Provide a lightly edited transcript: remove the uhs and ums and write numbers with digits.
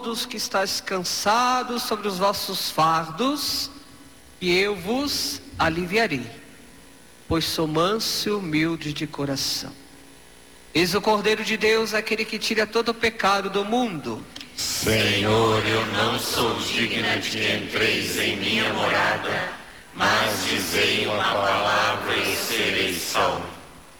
Todos que estáis cansados sobre os vossos fardos, e eu vos aliviarei, pois sou manso e humilde de coração. Eis o Cordeiro de Deus, aquele que tira todo o pecado do mundo. Senhor, eu não sou digna de que entreis em minha morada, mas dizei uma palavra e serei salvo.